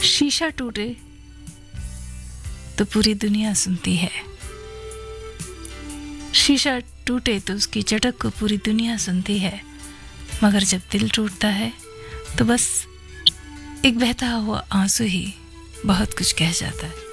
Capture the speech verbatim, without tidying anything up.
शीशा टूटे तो पूरी दुनिया सुनती है, शीशा टूटे तो उसकी चटक को पूरी दुनिया सुनती है, मगर जब दिल टूटता है तो बस एक बहता हुआ आंसू ही बहुत कुछ कह जाता है।